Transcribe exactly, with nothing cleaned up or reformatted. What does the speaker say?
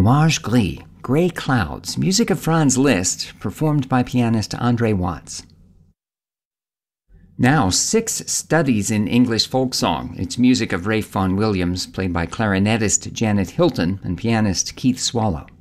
Nuage Gris, Gray Clouds, music of Franz Liszt, performed by pianist Andre Watts. Now, Six Studies in English Folk Song. It's music of Ralph Vaughan Williams, played by clarinetist Janet Hilton and pianist Keith Swallow.